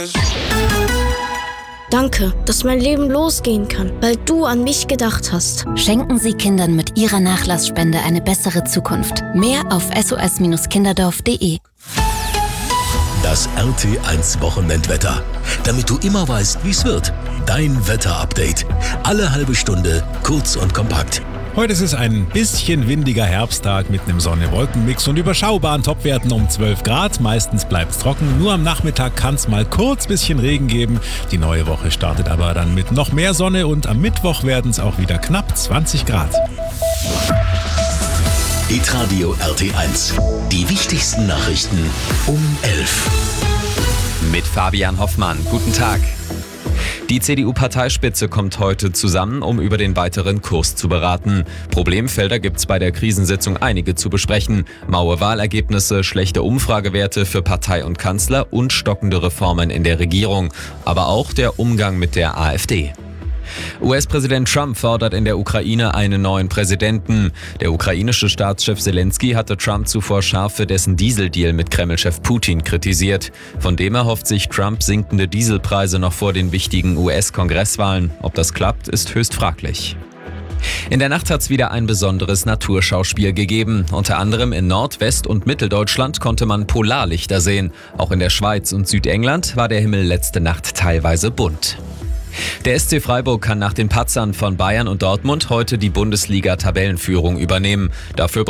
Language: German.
Danke, dass mein Leben losgehen kann, weil du an mich gedacht hast. Schenken Sie Kindern mit Ihrer Nachlassspende eine bessere Zukunft. Mehr auf sos-kinderdorf.de. Das RT1 Wochenendwetter. Damit du immer weißt, wie es wird. Dein Wetterupdate. Alle halbe Stunde, kurz und kompakt. Heute ist es ein bisschen windiger Herbsttag mit einem Sonne-Wolken-Mix und überschaubaren Topwerten um 12 Grad. Meistens bleibt es trocken, nur am Nachmittag kann es mal kurz bisschen Regen geben. Die neue Woche startet aber dann mit noch mehr Sonne und am Mittwoch werden es auch wieder knapp 20 Grad. Hitradio RT1. Die wichtigsten Nachrichten um 11. Mit Fabian Hoffmann. Guten Tag. Die CDU-Parteispitze kommt heute zusammen, um über den weiteren Kurs zu beraten. Problemfelder gibt's bei der Krisensitzung einige zu besprechen. Maue Wahlergebnisse, schlechte Umfragewerte für Partei und Kanzler und stockende Reformen in der Regierung. Aber auch der Umgang mit der AfD. US-Präsident Trump fordert in der Ukraine einen neuen Präsidenten. Der ukrainische Staatschef Zelensky hatte Trump zuvor scharf für dessen Dieseldeal mit Kremlchef Putin kritisiert. Von dem erhofft sich Trump sinkende Dieselpreise noch vor den wichtigen US-Kongresswahlen. Ob das klappt, ist höchst fraglich. In der Nacht hat es wieder ein besonderes Naturschauspiel gegeben. Unter anderem in Nordwest- und Mitteldeutschland konnte man Polarlichter sehen. Auch in der Schweiz und Südengland war der Himmel letzte Nacht teilweise bunt. Der SC Freiburg kann nach den Patzern von Bayern und Dortmund heute die Bundesliga-Tabellenführung übernehmen. Dafür